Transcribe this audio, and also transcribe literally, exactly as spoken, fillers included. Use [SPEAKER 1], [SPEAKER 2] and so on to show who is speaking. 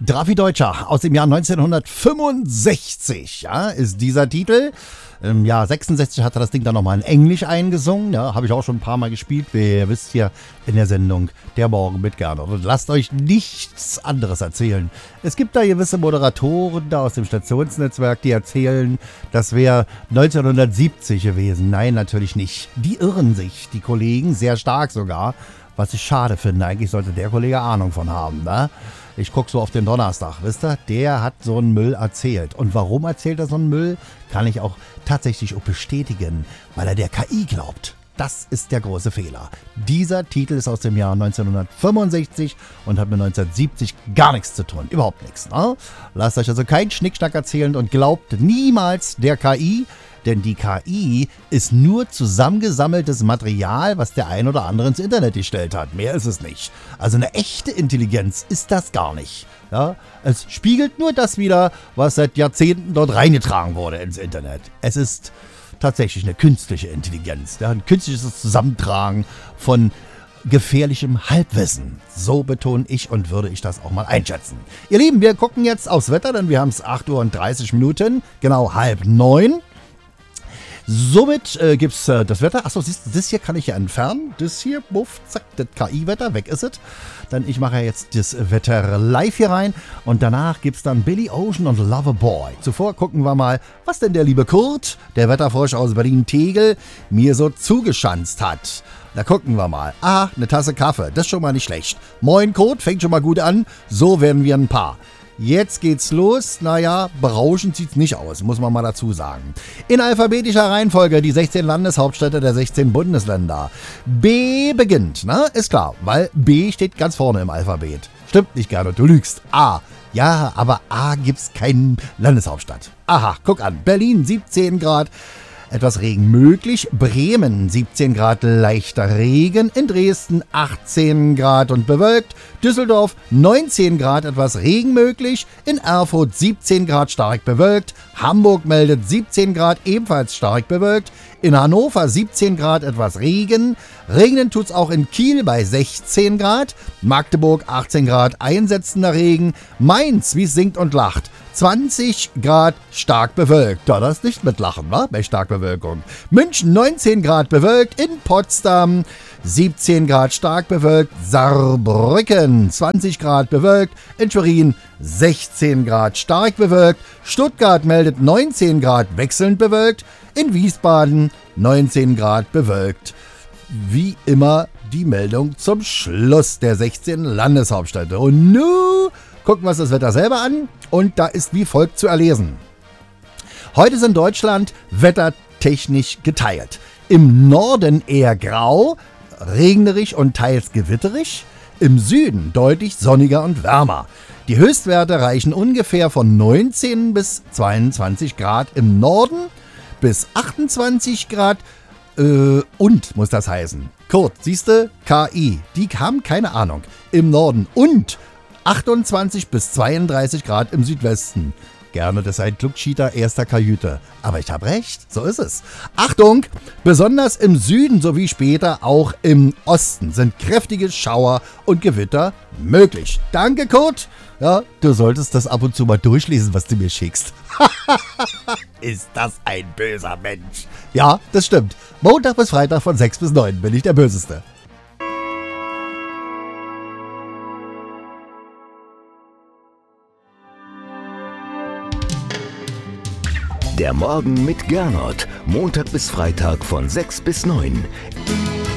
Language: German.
[SPEAKER 1] Drafi Deutscher aus dem Jahr neunzehnhundertfünfundsechzig, ja, ist dieser Titel. Im Jahr sechsundsechzig hat er das Ding dann nochmal in Englisch eingesungen. Ja, habe ich auch schon ein paar Mal gespielt. Wie ihr wisst, hier in der Sendung Der Morgen mit Gernot. Und lasst euch nichts anderes erzählen. Es gibt da gewisse Moderatoren da aus dem Stationsnetzwerk, die erzählen, das wäre neunzehnhundertsiebzig gewesen. Nein, natürlich nicht. Die irren sich, die Kollegen, sehr stark sogar. Was ich schade finde. Eigentlich sollte der Kollege Ahnung von haben, ne? Ich gucke so auf den Donnerstag, wisst ihr? Der hat so einen Müll erzählt. Und warum erzählt er so einen Müll? Kann ich auch tatsächlich auch bestätigen, weil er der K I glaubt. Das ist der große Fehler. Dieser Titel ist aus dem Jahr neunzehnhundertfünfundsechzig und hat mit neunzehnhundertsiebzig gar nichts zu tun. Überhaupt nichts. Ne? Lasst euch also keinen Schnickschnack erzählen und glaubt niemals der K I, denn die K I ist nur zusammengesammeltes Material, was der ein oder andere ins Internet gestellt hat. Mehr ist es nicht. Also eine echte Intelligenz ist das gar nicht. Ja? Es spiegelt nur das wider, was seit Jahrzehnten dort reingetragen wurde ins Internet. Es ist tatsächlich eine künstliche Intelligenz. Ja? Ein künstliches Zusammentragen von gefährlichem Halbwissen. So betone ich und würde ich das auch mal einschätzen. Ihr Lieben, wir gucken jetzt aufs Wetter, denn wir haben es acht Uhr und dreißig Minuten, genau halb neun. Somit äh, gibt es äh, das Wetter. Achso, siehst du, das hier kann ich ja entfernen. Das hier, buff, zack, das K I-Wetter, weg ist es. Dann ich mache jetzt das Wetter live hier rein. Und danach gibt es dann Billy Ocean und Loverboy. Zuvor gucken wir mal, was denn der liebe Kurt, der Wetterfrosch aus Berlin-Tegel, mir so zugeschanzt hat. Da gucken wir mal. Ah, eine Tasse Kaffee, das ist schon mal nicht schlecht. Moin Kurt, fängt schon mal gut an. So werden wir ein Paar. Jetzt geht's los. Naja, berauschend sieht's nicht aus, muss man mal dazu sagen. In alphabetischer Reihenfolge die sechzehn Landeshauptstädte der sechzehn Bundesländer. B beginnt, ne? Ist klar, weil B steht ganz vorne im Alphabet. Stimmt nicht, Gernot, du lügst. A. Ja, aber A gibt's keinen Landeshauptstadt. Aha, guck an. Berlin siebzehn Grad. Etwas Regen möglich. Bremen siebzehn Grad leichter Regen. In Dresden achtzehn Grad und bewölkt. Düsseldorf neunzehn Grad etwas Regen möglich. In Erfurt siebzehn Grad stark bewölkt. Hamburg meldet siebzehn Grad ebenfalls stark bewölkt. In Hannover siebzehn Grad etwas Regen. Regnen tut's auch in Kiel bei sechzehn Grad. Magdeburg achtzehn Grad einsetzender Regen. Mainz, wie es singt und lacht, zwanzig Grad stark bewölkt. Da das nicht mit Lachen, wa? Bei Starkbewölkung. München neunzehn Grad bewölkt. In Potsdam siebzehn Grad stark bewölkt. Saarbrücken zwanzig Grad bewölkt. In Schwerin sechzehn Grad stark bewölkt. Stuttgart meldet neunzehn Grad wechselnd bewölkt. In Wiesbaden neunzehn Grad bewölkt. Wie immer die Meldung zum Schluss der sechzehn Landeshauptstädte. Und nun gucken wir uns das Wetter selber an und da ist wie folgt zu erlesen. Heute ist in Deutschland wettertechnisch geteilt. Im Norden eher grau, regnerisch und teils gewitterig. Im Süden deutlich sonniger und wärmer. Die Höchstwerte reichen ungefähr von neunzehn bis zweiundzwanzig Grad im Norden bis achtundzwanzig Grad äh, und, muss das heißen. Kurt, siehste, K I, die haben keine Ahnung. Im Norden und achtundzwanzig bis zweiunddreißig Grad im Südwesten. Gerne, das ist ein Klugscheater erster Kajüte. Aber ich habe recht, so ist es. Achtung, besonders im Süden sowie später auch im Osten sind kräftige Schauer und Gewitter möglich. Danke, Kurt. Ja, du solltest das ab und zu mal durchlesen, was du mir schickst. Ist das ein böser Mensch? Ja, das stimmt. Montag bis Freitag von sechs bis neun bin ich der Böseste.
[SPEAKER 2] Der Morgen mit Gernot. Montag bis Freitag von sechs bis neun.